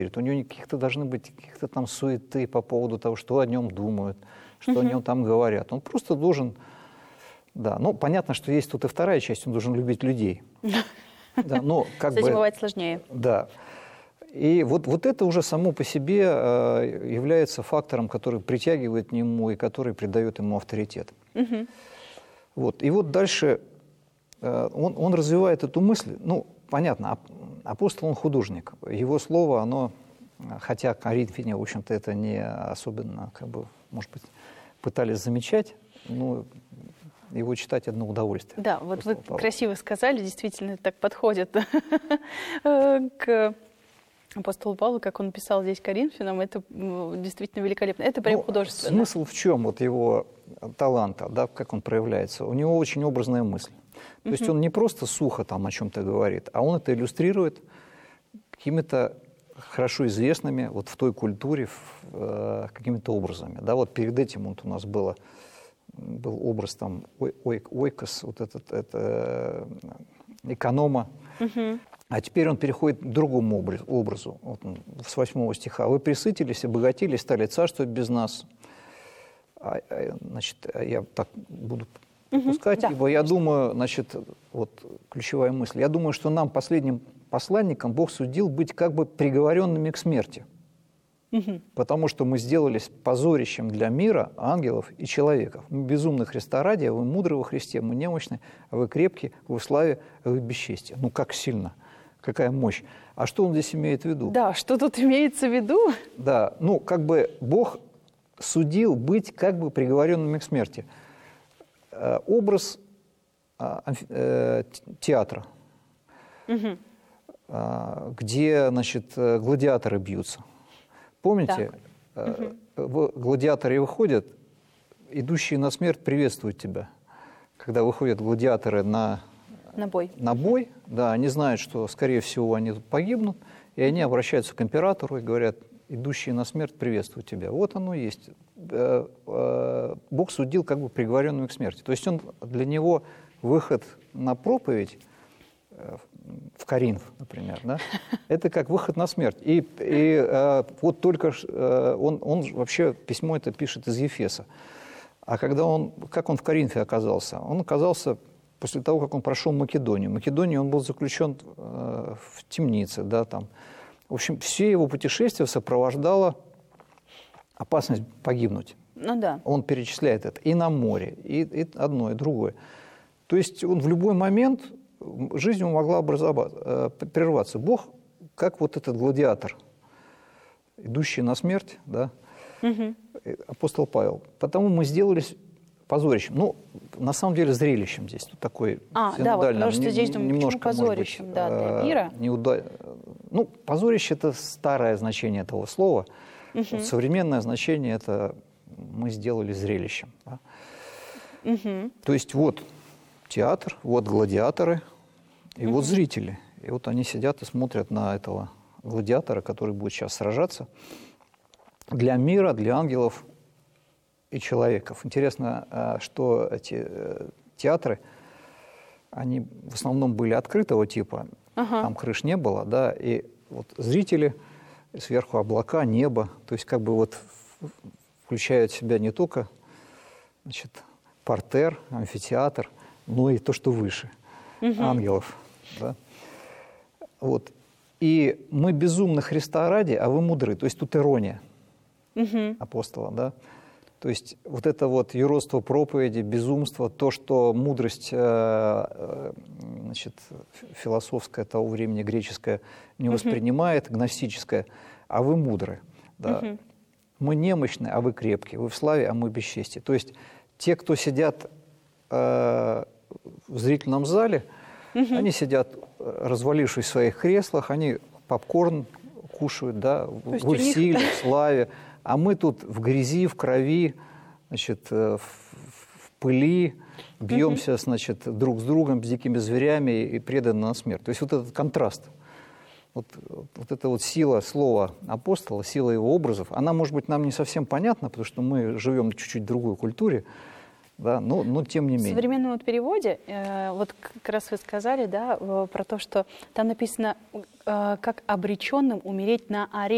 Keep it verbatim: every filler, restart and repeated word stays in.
У него каких-то должны быть каких-то там суеты по поводу того, что о нем думают, что угу. о нем там говорят. Он просто должен... Да, ну, понятно, что есть тут и вторая часть, он должен любить людей. Да, но как С этим бы, бывает сложнее. Да. И вот, вот это уже само по себе э, является фактором, который притягивает к нему и который придает ему авторитет. Угу. Вот. И вот дальше э, он, он развивает эту мысль. Ну, понятно, апостол, он художник. Его слово, оно, хотя коринфяне, в общем-то, это не особенно, как бы, может быть, пытались замечать, но его читать одно удовольствие. Да, вот вы Павла. красиво сказали, действительно так подходит к апостолу Павлу, как он писал здесь Коринфянам, это действительно великолепно. Это прям ну, художественно. Смысл в чем вот его таланта, да, как он проявляется? У него очень образная мысль. То uh-huh. есть он не просто сухо там о чем-то говорит, а он это иллюстрирует какими-то хорошо известными вот в той культуре э, какими-то образами. Да, вот перед этим вот у нас было, был образ там ой, ой, ойкос, вот этот это, эконома. Uh-huh. А теперь он переходит к другому образу, вот, с восьмого стиха. «Вы пресытились, обогатились, стали царствовать без нас». А, значит, я так буду пропускать, угу, да, ибо я думаю, значит, вот ключевая мысль, я думаю, что нам, последним посланникам, Бог судил быть как бы приговоренными к смерти. Угу. Потому что мы сделались позорищем для мира, ангелов и человеков. Мы безумны Христа ради, а вы мудры во Христе, мы немощны, а вы крепкие, вы в славе, а вы в бесчестии. Ну как сильно! Какая мощь. А что он здесь имеет в виду? Да, что тут имеется в виду? Да, ну, как бы Бог судил быть как бы приговоренными к смерти. Э, образ э, э, театра, угу. э, где, значит, гладиаторы бьются. Помните, э, угу. гладиаторы выходят, идущие на смерть приветствуют тебя. Когда выходят гладиаторы на... На бой. На бой, да, они знают, что, скорее всего, они тут погибнут, и они обращаются к императору и говорят, идущие на смерть приветствуют тебя. Вот оно и есть. Бог судил как бы приговоренными к смерти. То есть он, для него выход на проповедь в Коринф, например, да, это как выход на смерть. И, и вот только он, он вообще письмо это пишет из Ефеса. А когда он, как он в Коринфе оказался? Он оказался... После того, как он прошел Македонию. В Македонии он был заключен э, в темнице. Да, там. В общем, все его путешествия сопровождала опасность погибнуть. Ну, да. Он перечисляет это и на море, и, и одно, и другое. То есть он в любой момент, жизнь ему могла образоваться, э, прерваться. Бог, как вот этот гладиатор, идущий на смерть, да, угу. апостол Павел. Потому мы сделались... позорищем. Ну, на самом деле, зрелищем здесь. Тут такой а, да, вот потому что здесь, думаю, немножко, почему позорищем, быть, да, для мира? Неуда... Ну, позорище – это старое значение этого слова. Угу. Вот современное значение – это мы сделали зрелищем. Да? Угу. То есть вот театр, вот гладиаторы, и угу. вот зрители. И вот они сидят и смотрят на этого гладиатора, который будет сейчас сражаться. Для мира, для ангелов и человеков. Интересно, что эти театры, они в основном были открытого типа, ага. там крыш не было, да, и вот зрители, сверху облака, небо, то есть как бы вот включают в себя не только, значит, партер, амфитеатр, но и то, что выше, угу. ангелов, да. Вот. И мы безумны Христа ради, а вы мудры, то есть тут ирония угу. апостола, да. То есть вот это вот юродство проповеди, безумство, то, что мудрость значит, философская того времени, греческая, не воспринимает, uh-huh. гностическая, а вы мудры. Да? Uh-huh. Мы немощны, а вы крепкие, вы в славе, а мы в бесчестии. То есть те, кто сидят э, в зрительном зале, uh-huh. они сидят, развалившись в своих креслах, они попкорн кушают, да, в силе, в славе. А мы тут в грязи, в крови, значит, в, в пыли, бьемся, значит, друг с другом, с дикими зверями и преданы на смерть. То есть вот этот контраст, вот, вот эта вот сила слова апостола, сила его образов, она, может быть, нам не совсем понятна, потому что мы живем чуть-чуть в другой культуре, да, но, но тем не менее. В современном вот переводе, э, вот как раз вы сказали, да, про то, что там написано, э, как обреченным умереть на арене.